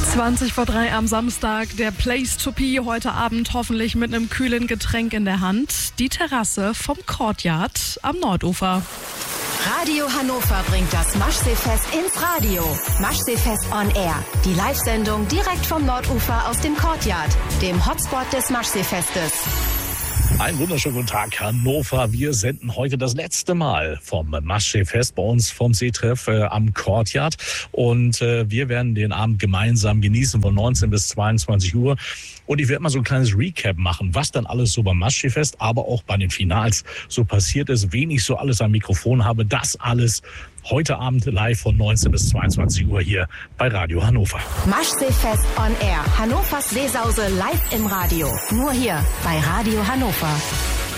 2:20 am Samstag, der Place to be heute Abend hoffentlich mit einem kühlen Getränk in der Hand. Die Terrasse vom Courtyard am Nordufer. Radio Hannover bringt das Maschseefest ins Radio. Maschseefest on Air. Die Live-Sendung direkt vom Nordufer aus dem Courtyard, dem Hotspot des Maschseefestes. Einen wunderschönen guten Tag, Hannover. Wir senden heute das letzte Mal vom Maschseefest bei uns vom Seetreff am Courtyard. Und wir werden den Abend gemeinsam genießen von 19 bis 22 Uhr. Und ich werde mal so ein kleines Recap machen, was dann alles so beim Maschseefest, aber auch bei den Finals so passiert ist. Wen ich so alles am Mikrofon habe, das alles heute Abend live von 19 bis 22 Uhr hier bei Radio Hannover. Maschseefest on Air. Hannovers Seesause live im Radio. Nur hier bei Radio Hannover.